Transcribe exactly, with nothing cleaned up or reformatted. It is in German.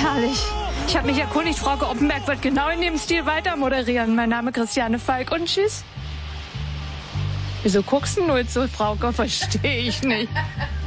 Herrlich. Ich habe mich erkundigt, Frau Oppenberg wird genau in dem Stil weiter moderieren. Mein Name Christiane Falk und tschüss. Wieso guckst du nur so, Frauke? Verstehe ich nicht.